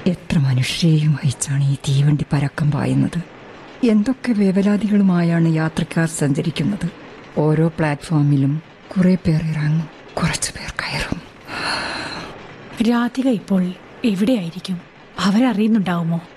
എത്ര മനുഷ്യരെയും വഹിച്ചാണ് ഈ തീവണ്ടി പരക്കം പായുന്നത്. എന്തൊക്കെ വേവലാതികളുമായാണ് യാത്രക്കാർ സഞ്ചരിക്കുന്നത്. ഓരോ പ്ലാറ്റ്ഫോമിലും കുറെ പേർ ഇറങ്ങും, കുറച്ചു പേർ കയറും. രാധിക ഇപ്പോൾ എവിടെയായിരിക്കും? അവരറിയുന്നുണ്ടാവുമോ?